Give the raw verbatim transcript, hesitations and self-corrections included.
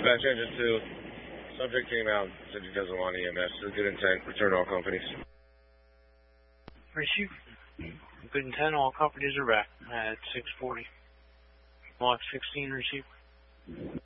Dispatch engine two. Subject came out, said he doesn't want E M S. So good intent. Return to all companies. Receive. Good intent. All companies are back at six forty. Block sixteen, receive.